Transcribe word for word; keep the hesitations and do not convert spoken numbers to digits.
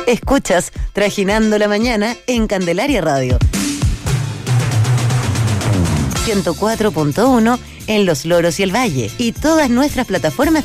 Escuchas Trajinando la Mañana en Candelaria Radio. ciento cuatro punto uno en Los Loros y el Valle y todas nuestras plataformas